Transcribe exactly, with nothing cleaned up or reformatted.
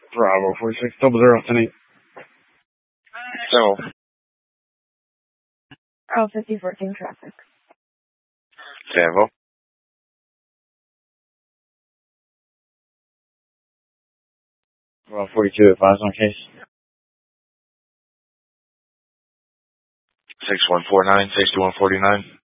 Bravo, forty-six, double zero, ten eight. So. Oh, fifty fourteen traffic. Savo. Bravo, forty-two, advise on case. six one four nine, six two one forty nine.